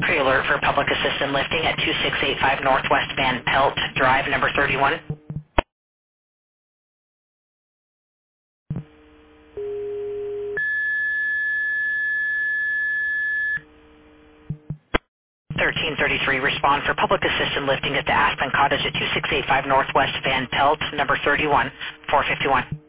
3 alert for public assistant lifting at 2685 Northwest Van Pelt Drive, number 31. 1333, respond for public assistant lifting at the Aspen Cottage at 2685 Northwest Van Pelt, number 31, 451.